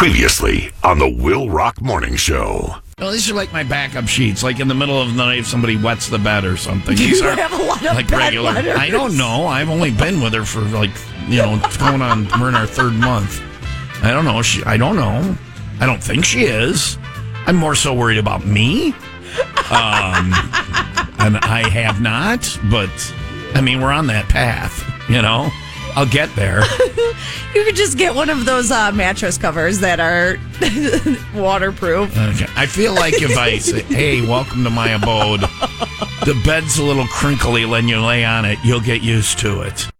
Previously on the Will Rock Morning Show. Well, these are like my backup sheets. Like in the middle of the night, if somebody wets the bed or something. Do These you are have a lot of like bed regular. wetters? I don't know. I've only been with her for it's going on. We're in our third month. I don't know. I don't know. I don't think she is. I'm more so worried about me. And I have not. But I mean, we're on that path. I'll get there. You could just get one of those mattress covers that are waterproof. Okay. I feel like if I say, hey, welcome to my abode, the bed's a little crinkly when you lay on it, you'll get used to it.